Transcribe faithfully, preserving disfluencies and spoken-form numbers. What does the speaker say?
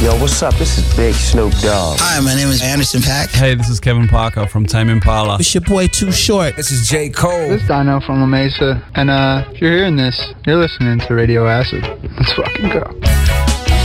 Yo, what's up? This is Big Snoop Dogg. Hi, my name is Anderson .Paak. Hey, this is Kevin Parker from Tame Impala. It's your boy Too Short. This is J. Cole. This is Dino from La Mesa. And uh, if you're hearing this, you're listening to Radio Acid. Let's fucking go.